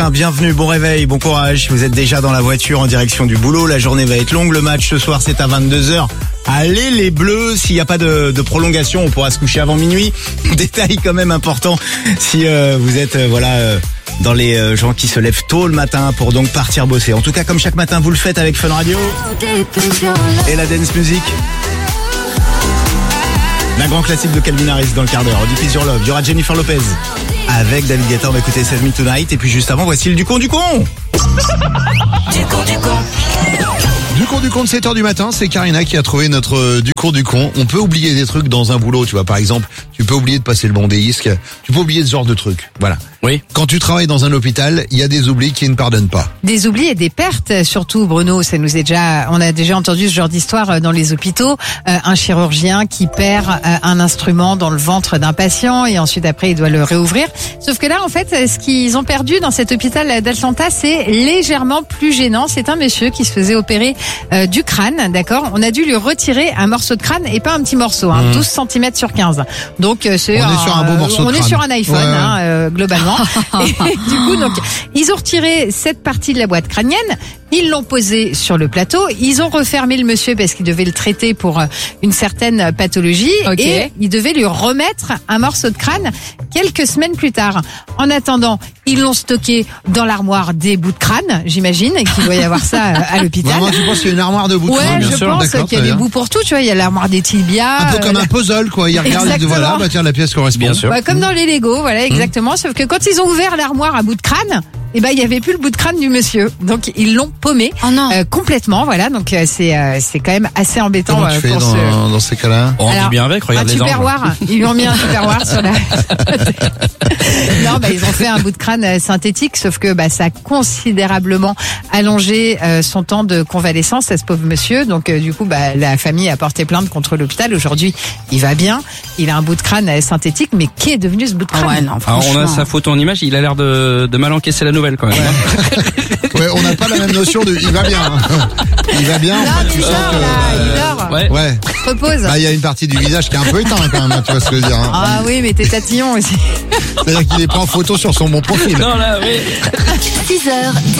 Bienvenue, bon réveil, bon courage. Vous êtes déjà dans la voiture en direction du boulot. La journée va être longue. Le match ce soir, c'est à 22h. Allez les Bleus, s'il n'y a pas de prolongation, on pourra se coucher avant minuit. Détail quand même important si vous êtes dans les gens qui se lèvent tôt le matin pour donc partir bosser. En tout cas, comme chaque matin, vous le faites avec Fun Radio et la dance music. Un grand classique de Calvin Harris dans le quart d'heure. Du Peace Your Love. Il y aura Jennifer Lopez avec David Guetta. On va écouter Save Me Tonight. Et puis juste avant, voici le du con. Du con de 7h du matin, c'est Karina qui a trouvé notre du con. On peut oublier des trucs dans un boulot, tu vois. Par exemple, tu peux oublier de passer le bon disque. Tu peux oublier ce genre de trucs. Voilà. Oui. Quand tu travailles dans un hôpital, il y a des oublis qui ne pardonnent pas. Des oublis et des pertes, surtout, Bruno. On a déjà entendu ce genre d'histoire dans les hôpitaux. Un chirurgien qui perd un instrument dans le ventre d'un patient et ensuite après il doit le réouvrir. Sauf que là, en fait, ce qu'ils ont perdu dans cet hôpital d'Atlanta, c'est légèrement plus gênant. C'est un monsieur qui se faisait opérer du crâne, d'accord. On a dû lui retirer un morceau de crâne et pas un petit morceau, 12 cm sur 15. Donc on est sur un beau morceau de crâne. On est sur un iPhone, globalement. Et du coup, donc, ils ont retiré cette partie de la boîte crânienne. Ils l'ont posé sur le plateau. Ils ont refermé le monsieur parce qu'ils devaient le traiter pour une certaine pathologie. Okay. Et ils devaient lui remettre un morceau de crâne quelques semaines plus tard. En attendant, ils l'ont stocké dans l'armoire des bouts de crâne, j'imagine, et qu'il doit y avoir ça à l'hôpital. Vraiment, tu penses qu'il y a une armoire de bouts de crâne? Ouais, je pense qu'il y a des bouts pour tout, tu vois. Il y a l'armoire des tibias. Un peu comme un puzzle, quoi. Ils regardent, ils disent, voilà, bah tiens, la pièce correspond. Bien sûr. Ouais, comme dans les Lego, voilà, exactement. Sauf que quand ils ont ouvert l'armoire à bout de crâne, il y avait plus le bout de crâne du monsieur. Donc ils l'ont paumé complètement, voilà. Donc c'est quand même assez embêtant. Comment tu fais dans ces cas-là? On vit bien avec, regarde les anges. Ils lui ont mis un tupperware sur la. Non, ils ont fait un bout de crâne synthétique, sauf que ça a considérablement allongé son temps de convalescence à ce pauvre monsieur. Donc du coup, la famille a porté plainte contre l'hôpital. Aujourd'hui, il va bien. Il a un bout de crâne synthétique, mais qui est devenu ce bout de crâne? Ouais, non, alors, on a sa photo en image. Il a l'air de mal encaisser la nouvelle quand même. Ouais, on n'a pas la même notion de il va bien. Il va bien. Là, tu sens que il dort. Ouais. Repose. Il y a une partie du visage qui est un peu éteint quand même, tu vois ce que je veux dire. Ah oui, mais t'es tatillon aussi. C'est-à-dire qu'il est pas en photo sur son bon profil. Non, là, oui. 6h,